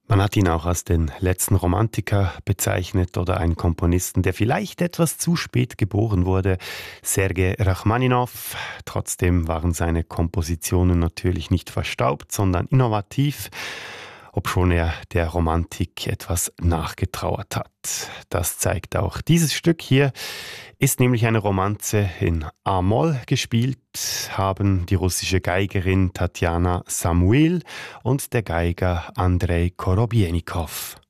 Man hat ihn auch als den letzten Romantiker bezeichnet oder einen Komponisten, der vielleicht etwas zu spät geboren wurde, Sergei Rachmaninow. Trotzdem waren seine Kompositionen natürlich nicht verstaubt, sondern innovativ, obschon er der Romantik etwas nachgetrauert hat. Das zeigt auch dieses Stück hier, ist nämlich eine Romanze in A-Moll gespielt, haben die russische Geigerin Tatjana Samuil und der Geiger Andrei Korobjenikow.